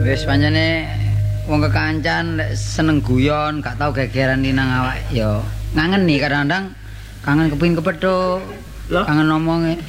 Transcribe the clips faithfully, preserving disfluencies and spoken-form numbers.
Wis pancene wong kekancan lek seneng guyon, gak tau gegeran nang awak ya ngangeni kadang-kadang kangen kepengin kepethuk. Kangen omonge.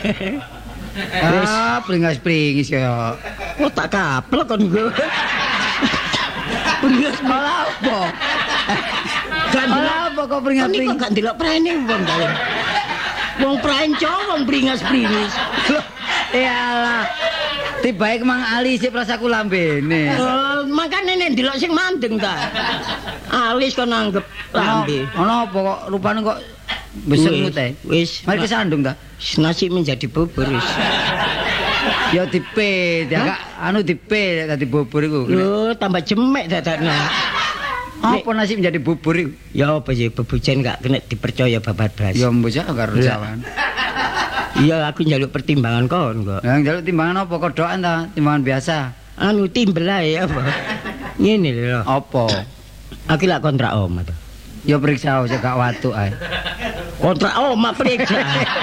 Ah, pringas-pringis ya. Oh tak kaplek kon gue. Pringas malah apa? Kan apa kok pringas-pringis? Kok gak ndelok prene wong dalem. Wong pranco, wong pringas-pringis. Iyalah. Tibae kemang alis sik prasaku lambene. Oh, makane nek ndelok sing mandeng ta. Alis kon anggap lambe. Ono apa kok rupane kok besengmu teh? Wis, mari kesandung ta. Nasi menjadi bubur wis. Ya dipe, ya anu dipe dadi bubur iku. Lho, tambah jemek dadakne. Apa nasi menjadi bubur iku? Ya apa sih bebujen gak kena dipercaya babat blas. Ya mbok karo jawan. Iya, aku njaluk pertimbangan kon kok. Lah njaluk timbangan apa kodokan ta? Timbangan biasa. Anu timbel ae apa. Ngene lho. Apa? Aku lak kontrak omah to. Ya periksa aja gak watuk ae. Kontrak omah periksa.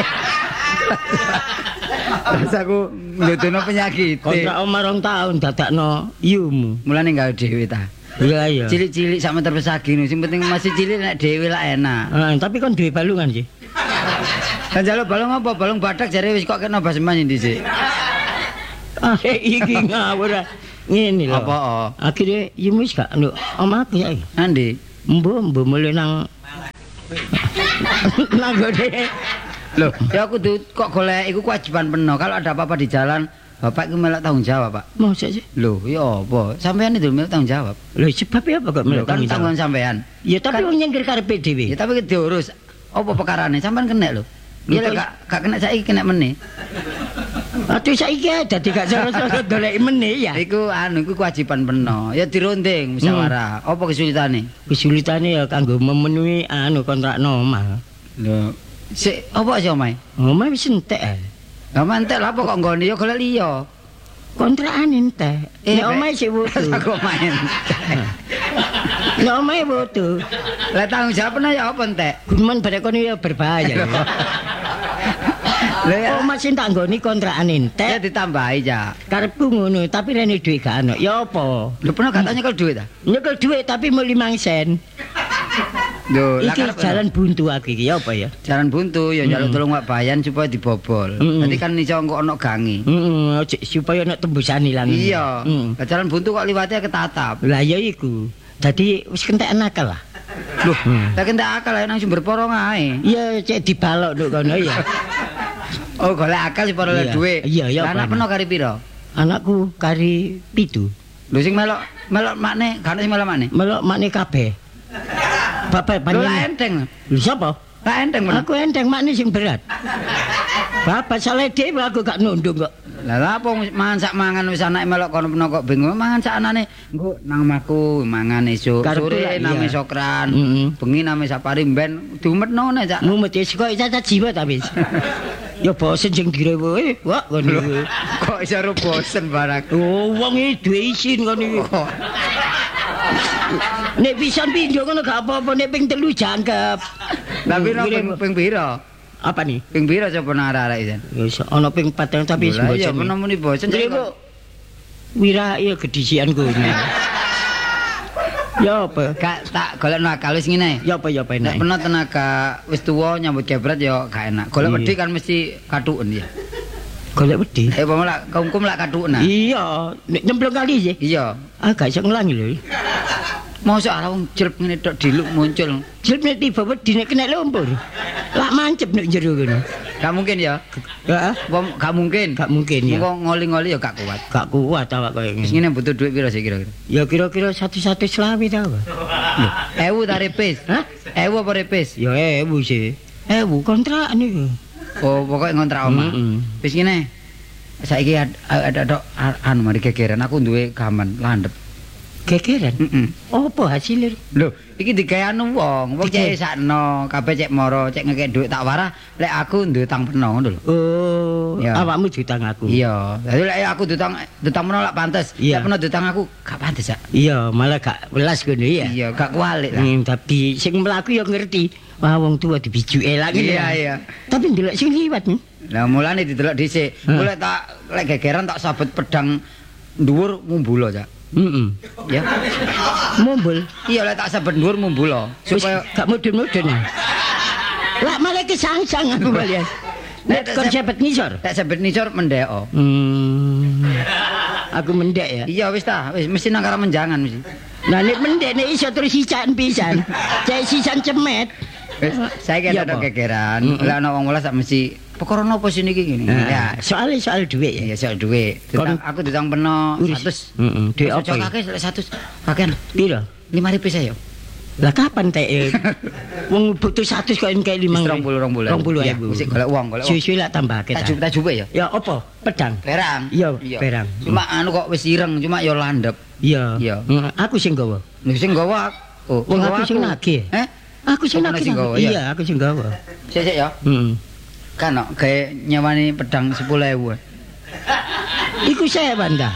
Rasaku ndudono penyakit. Kontrak omah rong tahun dadakno yumu. Mulane gawe dhewe ta. Iya iya. Cilik-cilik sak meter pesagi sing penting masih cilik nek dhewe lah enak. Heeh, tapi kon duwe balungan sih. Kan jaluk balung apa? Balung badak jare wis kok kena baseman dhisik. Ah, iki ngawur. Ngene lho. Apa? Akhire yumu wis gak nduk omahku ya. Andi. Mbo mbo mulai nang nang gede. Loh, ya aku tuh kok golek iku kewajiban penuh. Kalau ada apa-apa di jalan, Bapak iku melok tanggung jawab, Pak. Mosok sih? Loh, ya apa? Sampean itu melok tanggung jawab. Lho, sebab apa kok melok Kan tanggung jawab? tanggungan sampean. Ya tapi wong nyengkir karepe dhewe. Ya tapi diurus. Apa perkarane? Sampean kena lho. Ya lek gak gak kena saiki kena meneh. Aduh saiki dadi gak cara-cara golek meneh ya. Iku anu iku kewajiban penuh. Ya dirunding musyawarah. Apa kesulitane? Kesulitane ya kanggo memenuhi anu kontrak omah. Lho, sik apa sih omahe? Omah wis entek ae. Lah mantek lah apa kok nggone ya golek liya. Kontrakan entek. Nek omahe sik wudu. Aku main. Nek omahe wudu. Lah tanggung jawabnya ya apa entek? Gumen barek kono ya berbahaya. Lah ya omah sing tak nggoni kontrakan ya entek. ditambahi ya. Karepku ngono, tapi rene dhuwit gak ono. Ya apa? Lho pernah gak nyekel duit ta? Nyekel dhuwit tapi mau lima sen. Lho, lah Iki jalan buntu aku iki ya apa ya? jalan buntu ya njaluk tolong Pak Bayan supaya dibobol. Nanti kan iso engko ono gangi. Heeh, supaya ono tembusan ilang. Iya. Lah jalan buntu kok liwatnya ketatap. Lah ya iku. Dadi wis kentek nakal lah. Loh, tak kentek akal ae nang sumber porong ae. Iya, cek dibalok nduk kono ya. Oh, golek akal sih para duit. Iya, iya. Lah anak peno kari piro? Anakku kari pitu. Lho sing melok melok makne, gak ono sing melok makne. Melok makne kabeh. Bapak Lho lah panjenengan. enteng. Lho sapa? Lah enteng men. Aku enteng makne sing berat. Bapak salah dhewe aku gak nundung kok. Lah lha apa mangan sak mangan wis anake melok kono peno kok bingung mangan sak anane. Engko nang omahku mangan esuk. Sore name sokran. Bengi name sapari ben diumetno nek cak. Mumet wis kok cacat jiwa ta wis. Ya bosen sing direwe, wak ngono. Kok iso ro bosen barak. Oh, wong iki duwe isin ngono iki. Nek pisan pinjo ngono gak apa-apa, nek ping telu jangkep. Tapi no ping ping piro? Apa nih? Ping piro coba nang arek-arek iki? Wis ana ping patang tapi wis bosen. Ya peno muni bosen. Lho wira iya gedisian ku. Ya apa? Gak tak golekno akal wis ngene. Ya apa ya apa enak. Nek peno tenaga wis tuwa nyambut gebret ya gak enak. Golek wedi kan mesti katuken ya. Golek wedi. Eh pomo lak kaum-kaum lak katuken. Iya, nek nyemplung kali sih. Iya. Ah gak iso nglangi lho. Mosok ala wong jelep ngene tok diluk muncul. Jelep nek tiba wedi nek kena lumpur. Lak mancep nek jero ngono. Gak mungkin ya. Heeh. Wong gak mungkin. Gak mungkin ya. Wong ngoli-ngoli ya gak kuat. Gak kuat awak koyo Wis ngene. ngene butuh duit piro sih kira-kira? Ya kira-kira satu-satu selawi ta. Ewu ta repis? Hah? Ewu apa repis? Ya ewu sih. Ewu kontrak niku. Oh, pokoknya ngontrak omah. Wis ngene. Saiki ada ada anu mari gegeran aku duwe gaman landhep. Gegeran? Heeh. Apa hasilnya? Lho, iki digawe anu wong, wong cek sakno, kabeh cek moro, cek ngekek dhuwit tak warah, lek aku duwe utang peno ngono lho. Oh, Ya. awakmu jutang aku. Iya, dadi lek aku utang utang peno lak pantes, lek peno utang aku gak pantes, Cak. Iya, malah gak welas ngono ya. Iya, gak kualik lah. Hmm, tapi sing mlaku ya ngerti. Wah, wong tua dibijuke lak ngene. Iya, iya. Tapi ndelok sing liwat nih. Lah mulane didelok dhisik. Mulai tak lek gegeran tak sabet pedang dhuwur mumbulo, Cak. Heeh. Ya. Mumbul. Iya lek tak sebet dhuwur mumbulo supaya gak mudun-mudun. Lah malah kesang-sang aku balian. Nek kon sebet ngisor. Tak sebet ngisor mendheko. Hmm. Aku mendek ya. Iya wis ta, wis mesti nang karo menjangan mesti. Nah nek mendek nek iso terus sican pisan. Cek sisan cemet. Wis saiki ada kegeran. Lah ana wong welas sak mesti perkara napa sih niki ngene. Ya, soal soal duit ya. Ya soal duit. Aku ditang peno seratus. Heeh. Duit apa? Kakek seratus. Kakean. Piro? lima ribu saya. Lah kapan teh? Wong butuh seratus kok engke lima puluh rong puluh. rong puluh ya. Mesti golek uang, golek uang. Suwi-suwi lak tambahke ta. Tak jupe, tak jupe ya. Ya apa? Pedang. Perang. Iya, perang. Cuma anu kok wis ireng, cuma ya landhep. Iya. Iya. Aku sing gawa. Lho sing gawa. Oh, wong aku sing nagih. Eh? Aku sing nagih. Iya, aku sing gawa. Sik sik ya. Heeh. Kan kok gawe nyewani pedang sepuluh ribu. Iku sewan ta?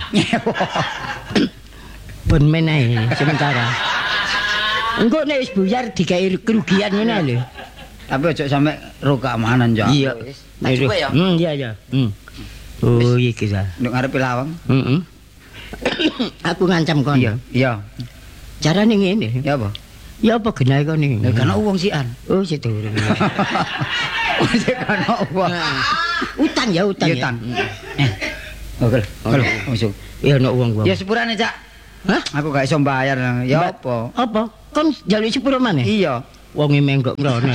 Ben menehi sementara. Engko nek wis buyar digawe kerugian ngene lho. Tapi ojo sampe ro keamanan ya. Iya. Tak cukup ya. Hmm, iya ya. Hmm. Oh, iki sa. Nduk ngarepe lawang. Heeh. Aku ngancam kon. Iya, iya. Carane ngene. Ya apa? Ya apa genahe kon iki? Lah kan wong sian. Oh, sik durung. Sik kan wong. Utang ya, utang. Utang. Eh. Oke, oke. Masuk. Ya ono wong. Ya sepurane, Cak. Hah? Aku gak iso bayar. Ya apa? Apa? Kon njaluk sepuro maneh? Iya. Wonge menggok mrono.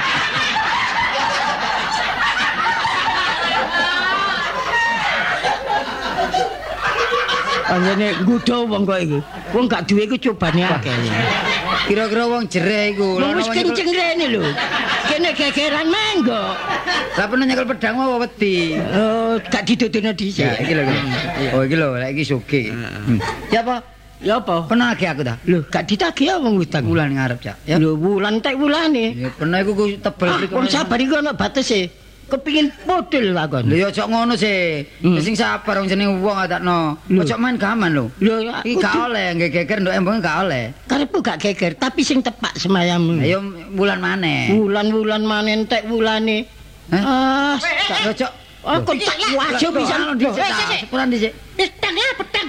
Anjene nggodho wong kok iku. Wong gak duwe iku cobane akeh. Kira-kira wong jere iku. Wis kenceng rene lho. Kene gegeran menggok. Lah pernah nyekel pedang apa wedi? Oh, gak didodono dhisik. Ya iki lho. Oh iki lho, lek iki sugih. Ya apa? Ya apa? Pernah lagi aku ta? Lho, gak ditagih wong utang. Wulan ngarep, Cak. Ya. Lho, wulan tek wulane. Ya pernah iku tebel mriku. Wong sabar iku ana batese. Kepingin podol lakon. Lho ya ojo ngono sih. Sing sabar wong jenenge wong atakno. Ojo main gaman lho. Lho iki gak oleh nggih geger nduk embung gak oleh. Karepku gak geger, tapi sing tepak semayammu. Ayo wulan maneh. Wulan-wulan maneh entek wulane. Ah, tak ojo. Aku tak wajo pisan dhisik. Sepuran dhisik. Pedang ya, pedang.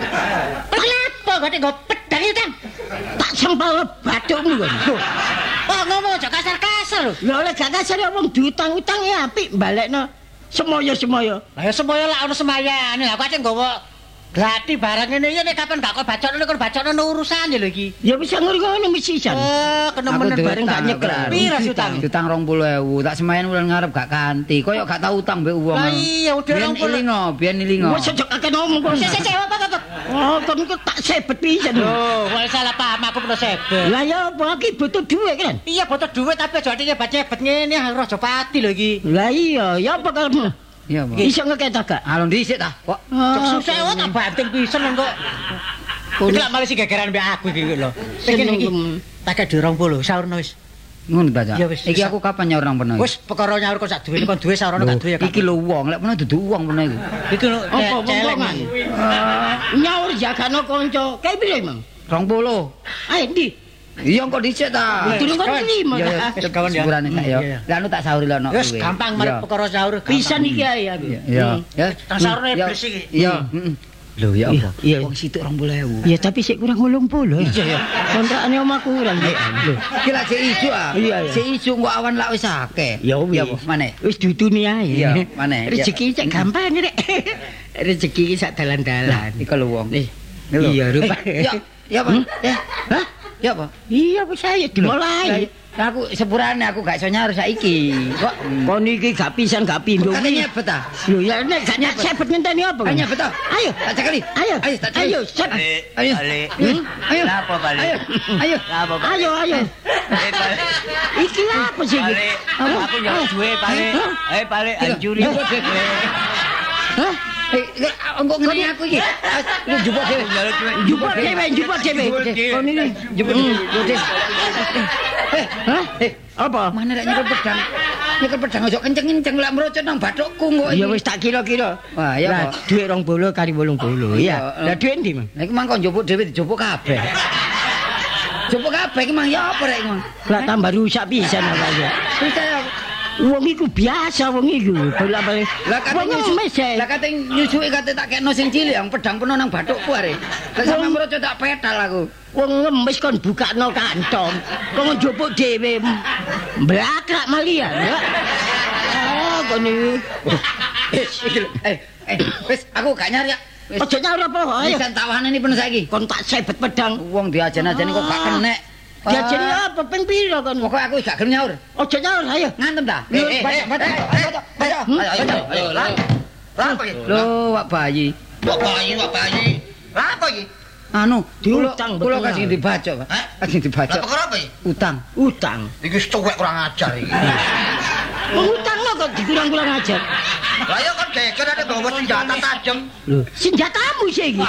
Kenapa kok nggo pedang itu, Tang? Tak sempal bathukmu kon. Oh, ngomong aja kasar-kasar lho. Lha oleh gak kasar ya wong diutang-utang ya apik balekno semoyo-semoyo. Lah ya semoyo lak ono semayane. Aku ate nggawa glati barang ngene iki nek kapan gak kok bacokno kon bacokno urusan ya lho iki. Ya wis ngono mesti jan. Oh, kenemen bareng gak nyekel. Pira sih utang? Utang rong puluh ribu. Tak semayan wulan ngarep gak kanti. Koyo gak tau utang mbek wong. Lah iya udah rong puluh. Biyen ilingo, biyen ilingo. Wis aja kakek ngomong kok. Sik sik apa kok? Oh, kon iku tak sebet pisan. Oh, wae salah paham aku pernah sebet. Lah ya apa iki butuh duit kan? Iya butuh duit tapi aja atine bacebet ngene Raja Pati lho iki. Lah iya, ya apa kamu? Iya, Pak. Iso ngekek gak? Alon dhisik ta, kok. Cok susah wae tak banting pisan kok. Iki lak malah sing gegeran mbek aku iki lho. Iki iki tak di rong puluh saurno wis. Ngono ta, Cak. Ya wis. Iki aku kapan nyaur nang peno? Wis perkara nyaur kok sak duwe kon duwe saurno gak duwe ya. Iki lho wong, lek peno dudu wong peno iku. Iki lho Apa wong-wongan? Nyaur jagano kanca. Kae piro, Mang? rong puluh. Ayo ndi? Iya kok dhisik ta. Durung kon terima. Ya Wis kawan ya. sepurane tak ya. Lah anu tak sauri lho. Wis gampang marep perkara sahur. Pisan iki ae aku. Iya. Ya. Tang sahurne iblis iki. Iya, heeh. Lho ya apa? Iya. Wong sithik rong puluh ribu. Ya tapi sik kurang wolung puluh. Iya ya. Kontrakane omahku kurang. Lho. Iki lak sik ijo ah. Iya, iya. Sik ijo kok awan lak wis akeh. Ya wis. apa maneh? Wis dudune ae. Iya, maneh. Rezeki cek gampang rek. Rezeki iki sak dalan-dalan. Iki lho wong. Iya, rupa. Ya, ya apa? Ya. Hah? Ya apa? Iya wis ayo dimulai. Aku sepurane aku gak iso nyaur saiki. Kok kon iki gak pisan gak pindho. katanya nyebet ah. Lho ya nek gak nyebet ngenteni apa? Ayo nyebet ah. Ayo, tak cekali. ayo. Ayo, tak cekali. Ayo, set. Ayo. Hmm? Ayo. Apa balik? Ayo. Ayo. Apa balik? Ayo, ayo. Eh, balik. Iki apa sih? iki? Balik. Aku nyok duwe balik. Eh balik anjuri. Hah? Eh, engko ngene aku iki. Lu jupuk dhewe. Jupuk dhewe, jupuk dhewe. Kon iki Jupuk dhewe. Eh, hah? eh, Apa? mana rek nyekel pedang? Nyekel pedang aja kenceng-kenceng lek merocot nang bathukku kok. Ya wis tak kira-kira. Wah, ya Lah, apa? dhuwit rong puluh kali wolung puluh. Iya. Lah dhuwit ndi, Mang? Lah iki mang kon njupuk dhewe dijupuk kabeh. Jupuk kabeh iki mang ya apa rek mang? Lah tambah rusak pisan apa ya. Wis ta Wong iku biasa wong iku. Bolak-balik. Lah kate nyusu. Lah kate nyusuki kate tak kekno sing cilik yang pedang peno nang bathukku are. Lah sampe meroco tak petal aku. Wong ngemis kon bukakno kantong. Kon njupuk dhewe. Blakrak malian ya. Ah, kon iki. Eh, eh, wis aku gak nyari ya. Wis. Aja nyari apa ayo. Wis tawane ini penuh saiki. Kon tak sebet pedang. Wong diajen-ajeni kok gak kenek. Diajeni apa ping pira kon? Pokoke aku gak gelem nyaur. Aja nyaur ayo. Ngantem ta? Eh, eh, eh, Baca, baca. Ayo, ayo, lah. Lah apa iki? Lho, wak bayi. Wak bayi, wak bayi. Lah apa iki? Anu, diutang kula betul. kasih dibaca, Pak. Hah? Kasih dibaca. Lah perkara apa iki? Utang. Utang. Iki cuwek kurang ajar iki. Utangno kok dikurang-kurang ajar. Lah ya kan geger ada bawa senjata tajam. Lho, senjatamu sih iki.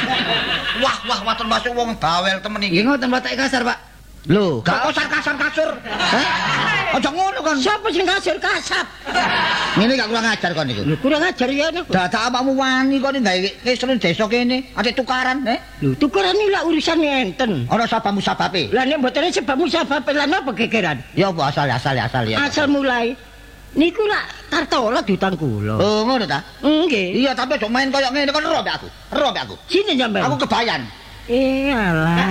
Wah, wah, wah termasuk wong bawel temen iki. Nggih ngoten batak kasar, Pak. Lho, Gak kasar kasar kasur. Hah? Aja ngono kan. siapa sing kasir kasap? Ngene gak kurang ajar kon iku. Lho, kurang ajar ya nek. Dadak awakmu wani kok gawe kesrun desa kene, ate tukaran, eh? Lho, tukaran iki lak urusan enten. Ana sabamu sababe. Lah nek mboten sebabmu sebab lan apa gegeran? Ya apa asal asal asal ya. Asal mulai niku lak kartola diutang kula. Oh, ngono ta? Nggih. Iya, tapi aja main koyo ngene kon ero mbek aku. Ero mbek aku. Sini sampean. Aku kebayan. Eh alah.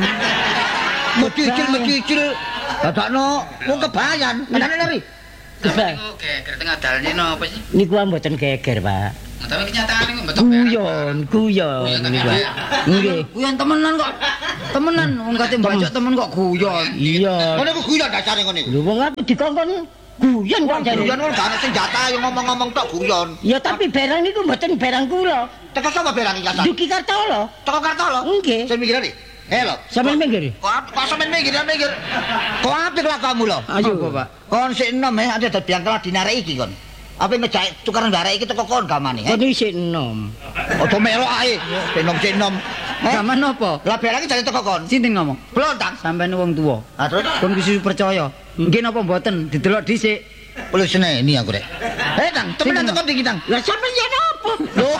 Mencicil mencicil. Dadakno wong kebayan. Menane lari. Oke, tengah dalan ini apa sih? Niku mboten geger, Pak. Tapi kenyataane kok mboten Guyon, guyon niku. Nggih. Guyon temenan kok. Temenan wong kate mbacok temen kok guyon. Iya. Ngono ku guyon dasare ngono iku. Lho wong aku dikongkon guyon kok jare. Guyon wong gak ana senjata yang ngomong-ngomong tok guyon. Ya tapi barang niku mboten barang kula. Teko sapa berang iki kasar? Duki Kartolo. Teko Kartolo. Nggih. Sing mikir iki. Eh lho. Sampeyan minggir. Kok kok sampean mikir mikir. Kok apik lah kamu lho. Ayo, Pak. Kon sik enom eh ada dadi angkel dinarek iki kon. Apa ngejak tukaran barek iki teko kon gamane. Kon isih enom. Aja melok ae. Enom sik enom. Zaman napa? Lah barang iki jane teko kon. Sinten ngomong? Blontang. Sampeyan wong tuwa. Ah terus Kon kudu percaya. Nggih napa mboten didelok dhisik. Oleh sene ini aku rek. Eh tang, temenan teko ndi tang? Lah sampeyan yen apa? Loh.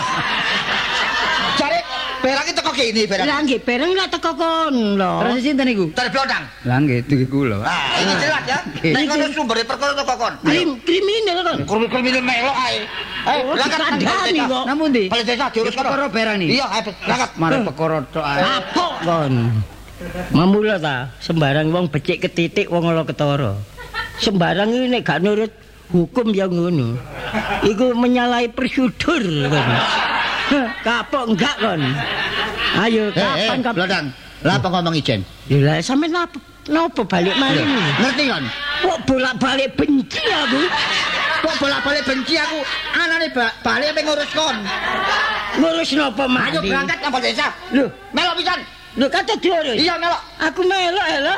Cari barang iki teko kene barang. Lah nggih barang lak teko kon lho. Terus sinten niku? Dari blontang. Lah nggih iki kula, Pak. Nah, ini jelas ya. Nek ngono sumber perkara teko kon. Krim kriminal kon. Kriminal melok ae. Eh, Oh, dikandani kok. Namun ndi? Balik desa diurus kono. Perkara barang nih. Iya, ayo berangkat. Mare perkara tok ae. Kapok kon. Mamula ta, sembarang wong becik ketitik wong ala ketara. Sembarang iki nek gak nurut hukum ya ngono. Iku menyalahi prosedur kon. Kapok enggak kon. Ayo kapan kapan. Blontang. Lah apa ngomong ijen? Ya lah sampe napa napa balik malih. Ngerti kon? Kok bolak-balik benci aku. Kok bolak-balik benci aku? Anane balik apa ngurus kon? Ngurus napa Ayo malih? berangkat nang desa. Lho, Melok pisan. lho kata diurus. Iya melok. Aku melok elok.